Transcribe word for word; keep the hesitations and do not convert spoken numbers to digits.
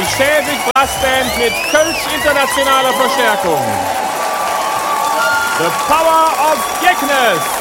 Schäbig Brassband mit Kölsch internationaler Verstärkung. The Power of Geknes.